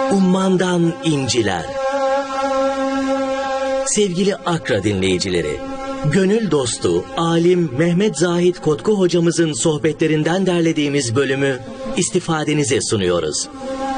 Ummandan inciler. Sevgili Akra dinleyicileri, gönül dostu, alim Mehmet Zahid Kotku hocamızın sohbetlerinden derlediğimiz bölümü istifadenize sunuyoruz.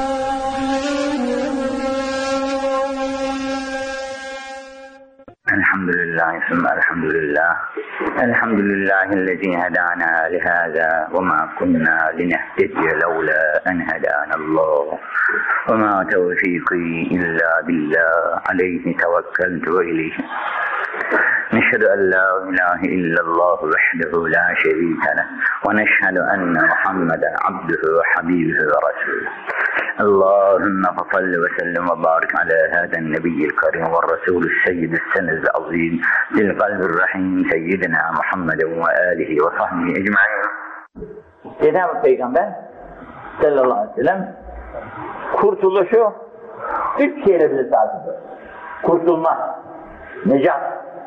Elhamdülillah, elhamdülillah. Elhamdülillahillezî hedâna lihâzâ ve mâ kunnâ linehtediye levlâ en hedânallâh. Ve mâ tevfîkî illâ billâh. Aleyhi tevekkeltu ve ileyhi. Neşhedü en la ilahe illallah vahdehu la şerîke leh. Ve neşhedü enne Muhammeden abduhu ve habîbuhu ve resûluh. Allahümme salli ve sellem ve barik ala hâden nebiyyil kerim ve resûlü seyyidis senez azîm bil kalbir rahîm seyyidina Muhammeden ve âlihi ve sahbihi ecmaîn. Cenab-ı Peygamber sallallahu aleyhi ve sellem kurtuluşu 3 şeyle bize tarif ediyor. Kurtulma, necat,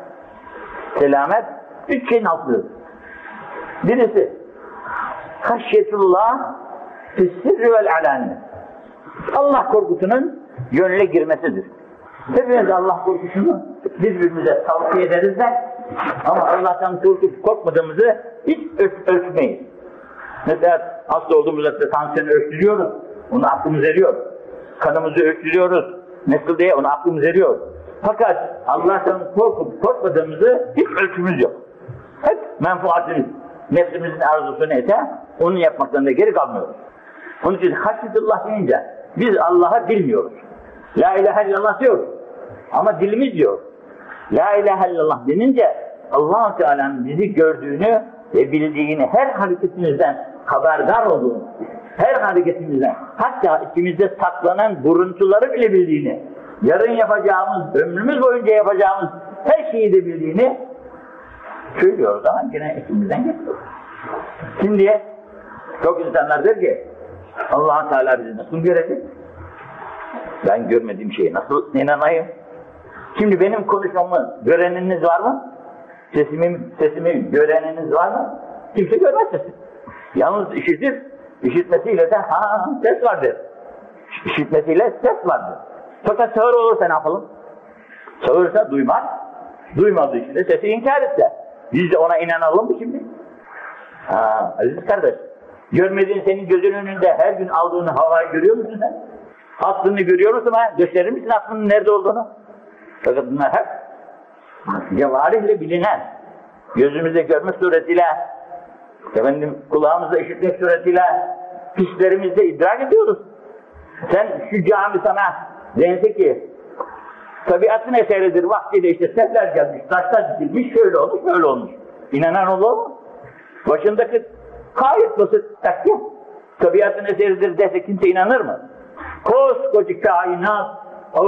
selamet 3 şeyin altlıdır. Birisi haşyetullah fissirri vel alâni. Allah korkusunun gönüle girmesidir. Hepimiz Allah korkusunu birbirimize tavsiye ederiz de ama Allah'tan korkup korkmadığımızı hiç ölçmeyiz. Mesela hasta olduğumuzda tansiyonu ölçtürüyoruz, onu aklımız eriyor. Kanımızı ölçtürüyoruz, nasıl diye onu aklımız eriyor. Fakat Allah'tan korkup korkmadığımızı hiç ölçümüz yok. Hep menfaatimiz, nefsimizin arzusunu ete, onu yapmaktan da geri kalmıyoruz. Onun için haşyetullah deyince biz Allah'ı bilmiyoruz. La ilahe illallah diyoruz. Ama dilimiz diyor. La ilahe illallah denince Allah-u Teala'nın bizi gördüğünü ve bildiğini, her hareketimizden haberdar olduğunu, her hareketimizden, hatta içimizde saklanan buruntuları bile bildiğini, yarın yapacağımız, ömrümüz boyunca yapacağımız her şeyi de bildiğini söylüyoruz ama yine içimizden geçiyor. Şimdi çok insanlar der ki Allah-u Teala bizi nasıl görecek? Ben görmediğim şeye nasıl inanayım? Şimdi benim konuşmamı göreniniz var mı? Sesimi göreniniz var mı? Kimse görmez sesimi. Yalnız işitir, işitmesiyle de ses vardır. İşitmesiyle ses vardır. Fakat sağır olursa ne yapalım? Sağırsa duymaz, duymadığı için de sesi inkar etse. Biz de ona inanalım mı şimdi? Aziz kardeş, görmediğin senin gözünün önünde her gün aldığın havayı görüyor musun sen? Aslını görüyor musun ha? Gösterir misin aslının nerede olduğunu? Fakat bunlar hep cevarihle bilinen, gözümüzde görmek suretiyle, kulağımızda işitmek suretiyle, hislerimizde idrak ediyoruz. Sen şu cami sana dense ki, tabiatın eseridir, vaktiyle işte sesler gelmiş, taşlar dikilmiş, şöyle olmuş, böyle olmuş. İnanan olur mu? Başındaki gayet basit takdim, tabiatın eseridir dese kimse inanır mı? Koskoca kainat,